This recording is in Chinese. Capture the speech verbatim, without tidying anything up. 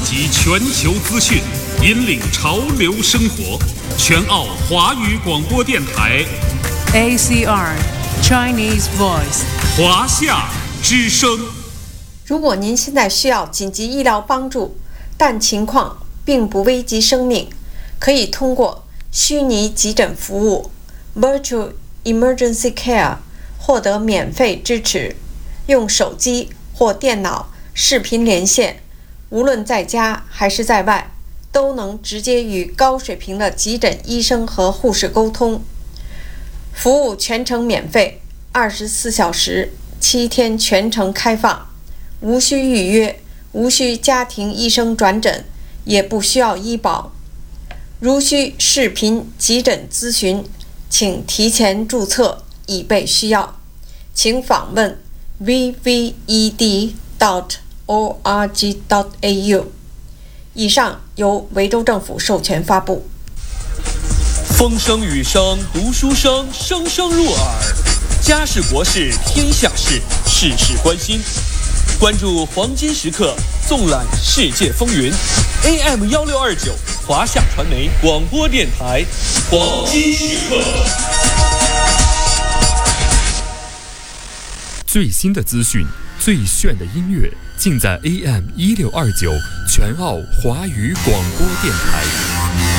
集全球资讯，引领潮流生活。全澳华语广播电台 A C R Chinese Voice 华夏之声。 如果您现在需要紧急医疗帮助，但情况并不危及生命，可以通过虚拟急诊服务 Virtual Emergency Care 获得免费支持。用手机或电脑视频连线，无论在家还是在外，都能直接与高水平的急诊医生和护士沟通。服务全程免费，二十四小时，七天全程开放，无需预约，无需家庭医生转诊，也不需要医保。如需视频急诊咨询，请提前注册以备需要。请访问 v v e d dot org dot a u。 以上由维州政府授权发布。 风声雨声读书声，声声入耳。家事国事天下事，事事关心。关注黄金时刻，纵览世界风云。A M 一六二九华夏传媒广播电台，黄金时刻。 最新的资讯，最炫的音乐，尽在 A M 一六二九全澳华语广播电台。